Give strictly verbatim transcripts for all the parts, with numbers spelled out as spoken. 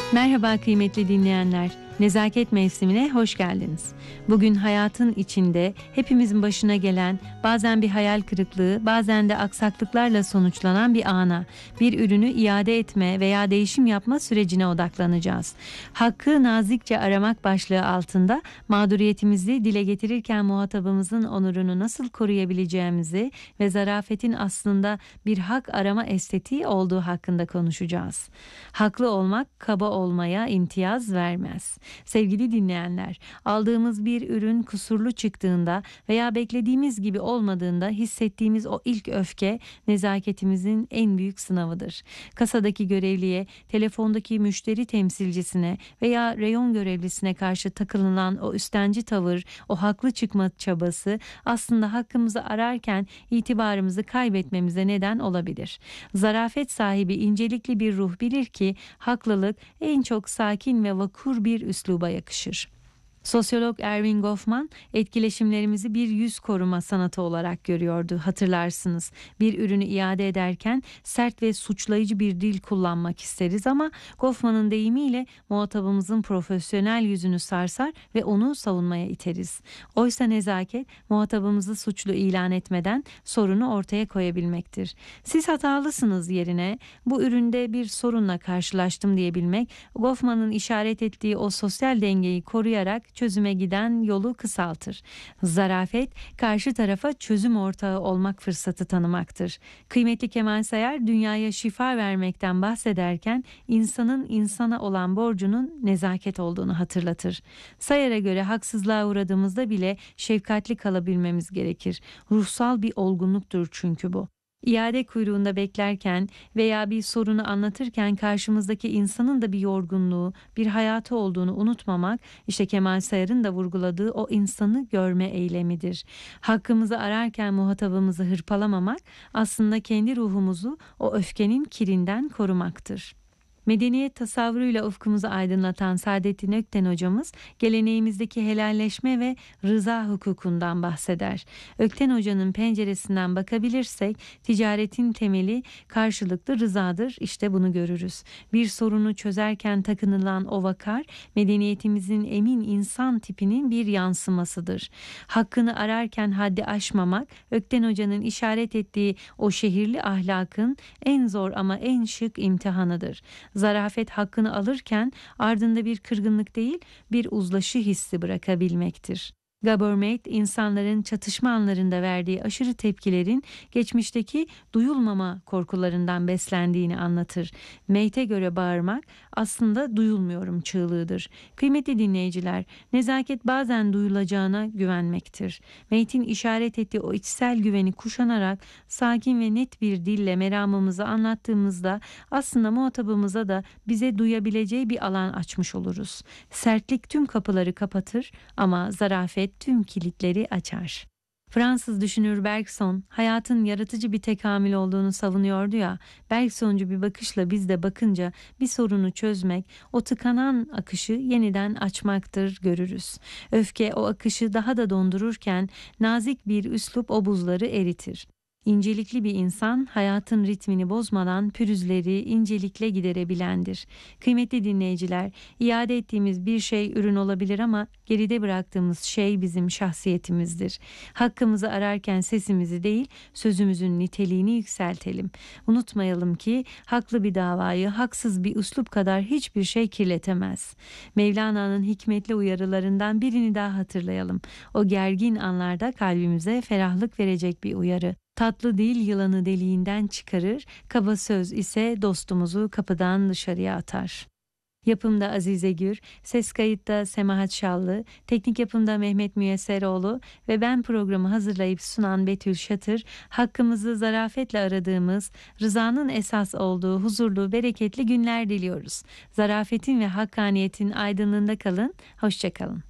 Merhaba kıymetli dinleyenler. Nezaket mevsimine hoş geldiniz. Bugün hayatın içinde hepimizin başına gelen, bazen bir hayal kırıklığı, bazen de aksaklıklarla sonuçlanan bir ana, bir ürünü iade etme veya değişim yapma sürecine odaklanacağız. Hakkı nazikçe aramak başlığı altında mağduriyetimizi dile getirirken muhatabımızın onurunu nasıl koruyabileceğimizi ve zarafetin aslında bir hak arama estetiği olduğu hakkında konuşacağız. Haklı olmak kaba olmaya imtiyaz vermez. Sevgili dinleyenler, aldığımız bir ürün kusurlu çıktığında veya beklediğimiz gibi olmadığında hissettiğimiz o ilk öfke nezaketimizin en büyük sınavıdır. Kasadaki görevliye, telefondaki müşteri temsilcisine veya reyon görevlisine karşı takınılan o üstenci tavır, o haklı çıkma çabası aslında hakkımızı ararken itibarımızı kaybetmemize neden olabilir. Zarafet sahibi incelikli bir ruh bilir ki haklılık en çok sakin ve vakur bir üsluba yakışır. Sosyolog Erving Goffman etkileşimlerimizi bir yüz koruma sanatı olarak görüyordu, hatırlarsınız. Bir ürünü iade ederken sert ve suçlayıcı bir dil kullanmak isteriz ama Goffman'ın deyimiyle muhatabımızın profesyonel yüzünü sarsar ve onu savunmaya iteriz. Oysa nezaket muhatabımızı suçlu ilan etmeden sorunu ortaya koyabilmektir. Siz hatalısınız yerine bu üründe bir sorunla karşılaştım diyebilmek, Goffman'ın işaret ettiği o sosyal dengeyi koruyarak çözüme giden yolu kısaltır. Zarafet, karşı tarafa çözüm ortağı olmak fırsatı tanımaktır. Kıymetli Kemal Sayar, dünyaya şifa vermekten bahsederken insanın insana olan borcunun nezaket olduğunu hatırlatır. Sayar'a göre haksızlığa uğradığımızda bile şefkatli kalabilmemiz gerekir. Ruhsal bir olgunluktur çünkü bu. İade kuyruğunda beklerken veya bir sorunu anlatırken karşımızdaki insanın da bir yorgunluğu, bir hayatı olduğunu unutmamak, işte Kemal Sayar'ın da vurguladığı o insanı görme eylemidir. Hakkımızı ararken muhatabımızı hırpalamamak, aslında kendi ruhumuzu o öfkenin kirinden korumaktır. Medeniyet tasavvuruyla ufkumuzu aydınlatan Saadettin Ökten hocamız geleneğimizdeki helalleşme ve rıza hukukundan bahseder. Ökten hocanın penceresinden bakabilirsek ticaretin temeli karşılıklı rızadır, işte bunu görürüz. Bir sorunu çözerken takınılan o vakar medeniyetimizin emin insan tipinin bir yansımasıdır. Hakkını ararken haddi aşmamak Ökten hocanın işaret ettiği o şehirli ahlakın en zor ama en şık imtihanıdır. Zarafet hakkını alırken ardında bir kırgınlık değil, bir uzlaşı hissi bırakabilmektir. Gabor Mate, insanların çatışma anlarında verdiği aşırı tepkilerin geçmişteki duyulmama korkularından beslendiğini anlatır. Mate'e göre bağırmak aslında duyulmuyorum çığlığıdır. Kıymetli dinleyiciler, nezaket bazen duyulacağına güvenmektir. Mate'in işaret ettiği o içsel güveni kuşanarak sakin ve net bir dille meramımızı anlattığımızda aslında muhatabımıza da bize duyabileceği bir alan açmış oluruz. Sertlik tüm kapıları kapatır ama zarafet tüm kilitleri açar. Fransız düşünür Bergson, hayatın yaratıcı bir tekamül olduğunu savunuyordu ya, Bergsoncu bir bakışla biz de bakınca bir sorunu çözmek, o tıkanan akışı yeniden açmaktır görürüz. Öfke o akışı daha da dondururken nazik bir üslup o buzları eritir. İncelikli bir insan hayatın ritmini bozmadan pürüzleri incelikle giderebilendir. Kıymetli dinleyiciler, iade ettiğimiz bir şey ürün olabilir ama geride bıraktığımız şey bizim şahsiyetimizdir. Hakkımızı ararken sesimizi değil, sözümüzün niteliğini yükseltelim. Unutmayalım ki haklı bir davayı haksız bir üslup kadar hiçbir şey kirletemez. Mevlana'nın hikmetli uyarılarından birini daha hatırlayalım. O gergin anlarda kalbimize ferahlık verecek bir uyarı. Tatlı dil yılanı deliğinden çıkarır, kaba söz ise dostumuzu kapıdan dışarıya atar. Yapımda Azize Gür, ses kayıtta Semahat Şallı, teknik yapımda Mehmet Müyesseroğlu ve ben programı hazırlayıp sunan Betül Şatır, hakkımızı zarafetle aradığımız, rızanın esas olduğu huzurlu, bereketli günler diliyoruz. Zarafetin ve hakkaniyetin aydınlığında kalın, hoşça kalın.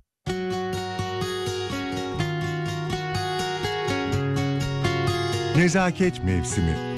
Nezaket mevsimi.